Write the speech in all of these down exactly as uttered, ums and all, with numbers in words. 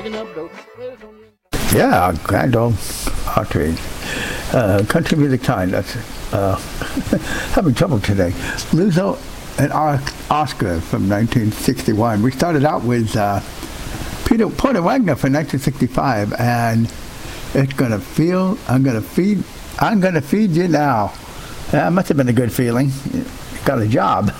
Yeah, Grand Ole Opry. Uh, country music time. That's uh, having trouble today. Lizzo and Oscar from nineteen sixty-one. We started out with uh, Peter Porter Wagner from nineteen sixty-five, and it's gonna feel. I'm gonna feed. I'm gonna feed you now. That must have been a good feeling. You got a job.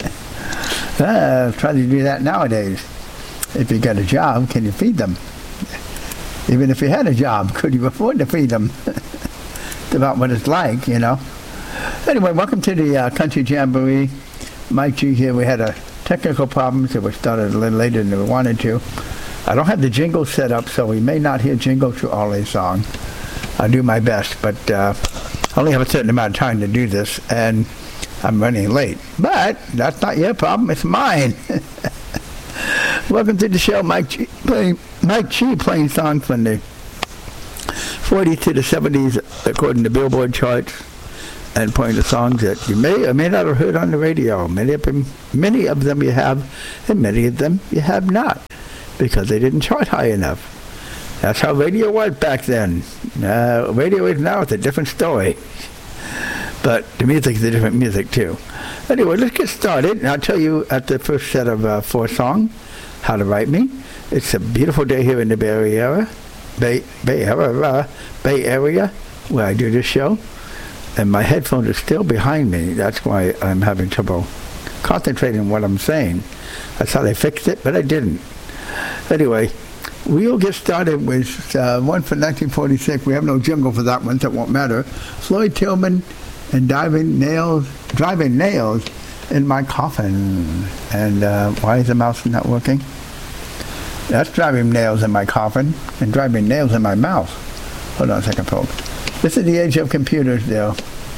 uh, try to do that nowadays. If you got a job, can you feed them? Even if you had a job, could you afford to feed them? It's about what it's like, you know. Anyway, welcome to the uh, Country Jamboree. Mike G here. We had a technical problem, so we started a little later than we wanted to. I don't have the jingle set up, so we may not hear jingle through all these songs. I'll do my best, but uh, I only have a certain amount of time to do this, and I'm running late. But that's not your problem, it's mine. Welcome to the show. Mike G playing, Mike G playing songs from the forties to the seventies according to Billboard charts, and playing the songs that you may or may not have heard on the radio. Many of them, many of them you have, and many of them you have not, because they didn't chart high enough. That's how radio was back then. Uh, radio is now, it's a different story. But the music is a different music too. Anyway, let's get started, and I'll tell you at the first set of uh, four songs how to write me. It's a beautiful day here in the Bay Area, Bay, Bay Area, Bay Area, where I do this show, and my headphones are still behind me. That's why I'm having trouble concentrating on what I'm saying. That's how they fixed it, but I didn't. Anyway, we'll get started with uh, one from nineteen forty-six. We have no jingle for that one, so it won't matter. Floyd Tillman and Driving Nails, Driving Nails in My Coffin. And uh, why is the mouse not working? That's driving nails in my coffin and driving nails in my mouth. Hold on a second, folks. This is the age of computers, though.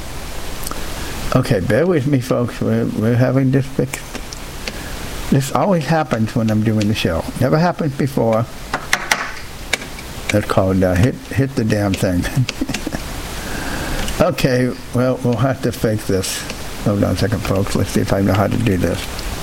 Okay, bear with me, folks. We're, we're having this fixed. This always happens when I'm doing the show. Never happened before. It's called uh, hit, hit the damn thing. Okay, well, we'll have to fix this. Hold on a second, folks. Let's see if I know how to do this.